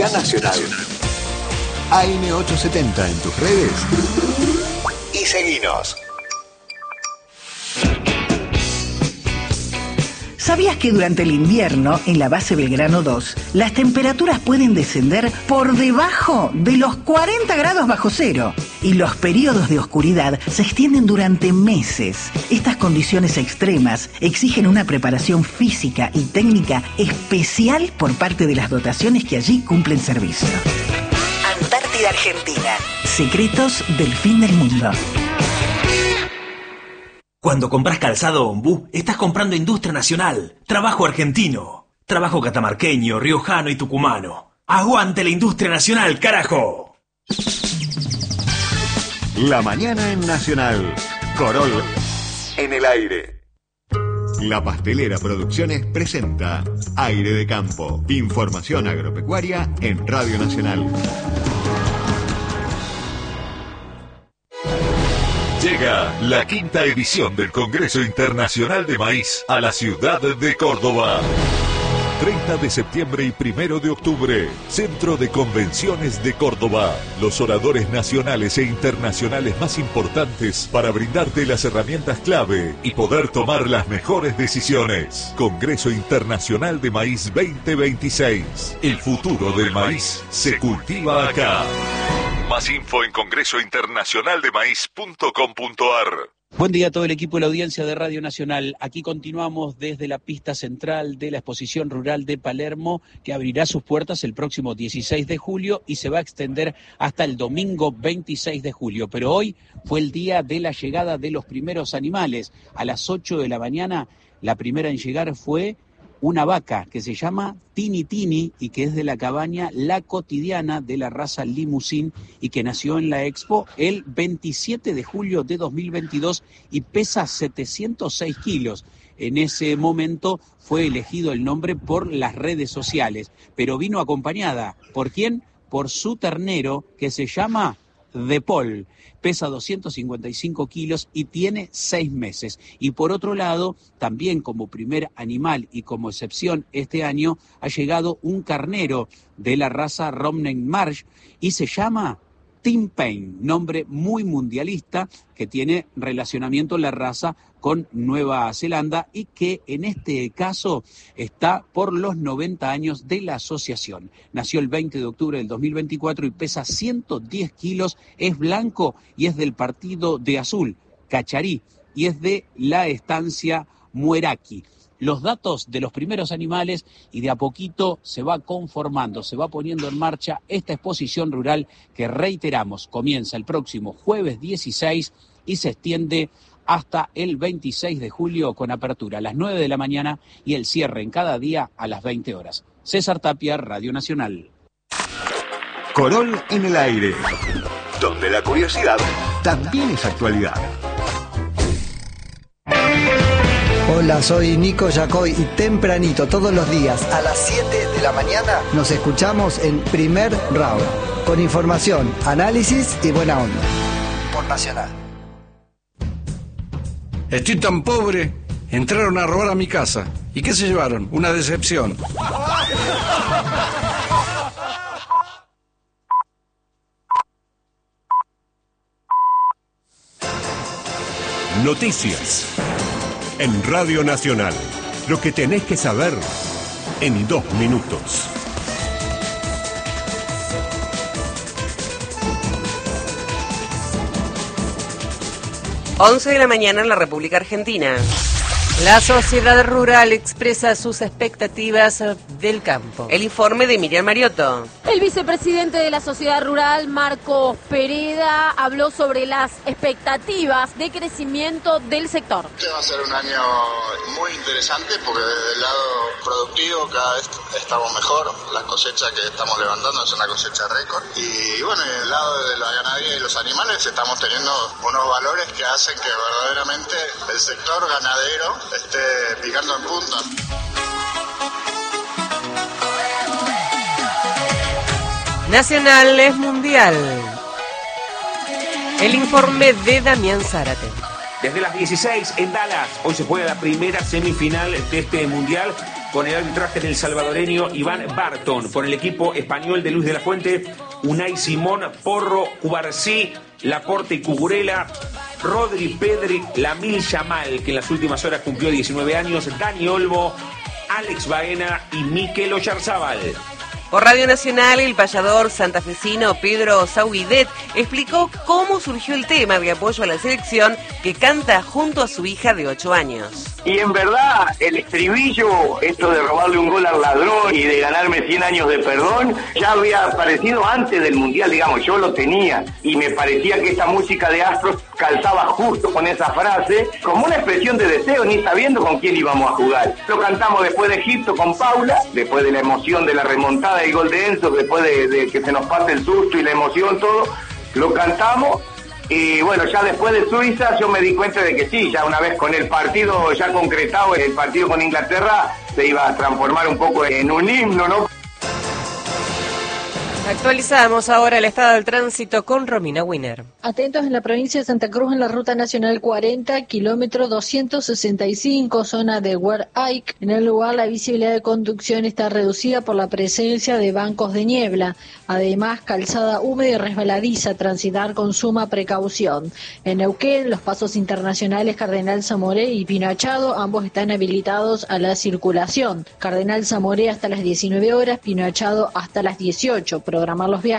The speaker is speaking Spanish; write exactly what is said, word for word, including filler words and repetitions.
Acá Nacional. A M ochocientos setenta en tus redes y seguinos. ¿Sabías que durante el invierno, en la base Belgrano dos, las temperaturas pueden descender por debajo de los cuarenta grados bajo cero? Y los periodos de oscuridad se extienden durante meses. Estas condiciones extremas exigen una preparación física y técnica especial por parte de las dotaciones que allí cumplen servicio. Antártida Argentina. Secretos del fin del mundo. Cuando compras calzado Ombú, estás comprando industria nacional, trabajo argentino, trabajo catamarqueño, riojano y tucumano. ¡Aguante la industria nacional, carajo! La mañana en Nacional. Corol en el aire. La Pastelera Producciones presenta Aire de Campo. Información agropecuaria en Radio Nacional. Llega la quinta edición del Congreso Internacional de Maíz a la ciudad de Córdoba. treinta de septiembre y primero de octubre, Centro de Convenciones de Córdoba. Los oradores nacionales e internacionales más importantes para brindarte las herramientas clave y poder tomar las mejores decisiones. Congreso Internacional de Maíz veinte veintiséis. El futuro del maíz se cultiva acá. Más info en congreso internacional de maíz punto com punto a r. Buen día a todo el equipo de la audiencia de Radio Nacional. Aquí continuamos desde la pista central de la exposición rural de Palermo, que abrirá sus puertas el próximo dieciséis de julio y se va a extender hasta el domingo veintiséis de julio. Pero hoy fue el día de la llegada de los primeros animales. A las ocho de la mañana, la primera en llegar fue una vaca que se llama Tini Tini y que es de la cabaña La Cotidiana de la raza Limousin y que nació en la Expo el veintisiete de julio de dos mil veintidós y pesa setecientos seis kilos. En ese momento fue elegido el nombre por las redes sociales, pero vino acompañada. ¿Por quién? Por su ternero que se llama De Paul. Pesa doscientos cincuenta y cinco kilos y tiene seis meses. Y por otro lado, también como primer animal y como excepción este año, ha llegado un carnero de la raza Romney Marsh y se llama Tim Payne, nombre muy mundialista que tiene relacionamiento la raza con Nueva Zelanda y que en este caso está por los noventa años de la asociación. Nació el veinte de octubre del dos mil veinticuatro y pesa ciento diez kilos, es blanco y es del partido de azul, Cacharí, y es de la estancia Mueraki. Los datos de los primeros animales y de a poquito se va conformando, se va poniendo en marcha esta exposición rural que, reiteramos, comienza el próximo jueves dieciséis y se extiende hasta el veintiséis de julio con apertura a las nueve de la mañana y el cierre en cada día a las veinte horas. César Tapia, Radio Nacional. Corol en el aire, donde la curiosidad también es actualidad. Hola, soy Nico Yacoy y tempranito todos los días a las siete de la mañana nos escuchamos en Primer Round, con información, análisis y buena onda. Por Nacional. Estoy tan pobre, entraron a robar a mi casa. ¿Y qué se llevaron? Una decepción. Noticias en Radio Nacional. Lo que tenés que saber en dos minutos. once de la mañana en la República Argentina. La sociedad rural expresa sus expectativas del campo. El informe de Miriam Mariotto. El vicepresidente de la sociedad rural, Marcos Pereda, habló sobre las expectativas de crecimiento del sector. Este va a ser un año muy interesante porque desde el lado productivo cada vez estamos mejor. La cosecha que estamos levantando es una cosecha récord. Y bueno, en el lado de la ganadería y los animales estamos teniendo unos valores que hacen que verdaderamente el sector ganadero esté picando en punta. Nacional es mundial. El informe de Damián Zárate. Desde las dieciséis en Dallas, hoy se juega la primera semifinal de este mundial con el arbitraje del salvadoreño Iván Barton, por el equipo español de Luis de la Fuente, Unai Simón, Porro, Cubarsí, Laporte y Cucurella, Rodri, Pedri, Lamil Yamal, que en las últimas horas cumplió diecinueve años, Dani Olmo, Alex Baena y Mikel Oyarzábal. Por Radio Nacional, el payador santafesino Pedro Sauguidet explicó cómo surgió el tema de apoyo a la selección que canta junto a su hija de ocho años. Y en verdad, el estribillo, esto de robarle un gol al ladrón y de ganarme cien años de perdón, ya había aparecido antes del Mundial, digamos, yo lo tenía. Y me parecía que esta música de Astros calzaba justo con esa frase, como una expresión de deseo, ni sabiendo con quién íbamos a jugar. Lo cantamos después de Egipto con Paula, después de la emoción de la remontada del gol de Enzo, después de, de que se nos pase el susto y la emoción, todo, lo cantamos. Y bueno, ya después de Suiza yo me di cuenta de que sí, ya una vez con el partido ya concretado, el partido con Inglaterra se iba a transformar un poco en un himno, ¿no? Actualizamos ahora el estado del tránsito con Romina Winer. Atentos en la provincia de Santa Cruz, en la ruta nacional cuarenta, kilómetro doscientos sesenta y cinco, zona de Ware Ike. En el lugar, la visibilidad de conducción está reducida por la presencia de bancos de niebla. Además, calzada húmeda y resbaladiza, transitar con suma precaución. En Neuquén, los pasos internacionales Cardenal Zamoré y Pino Achado, ambos están habilitados a la circulación. Cardenal Zamoré hasta las diecinueve horas, Pino Achado hasta las dieciocho. Programar los viajes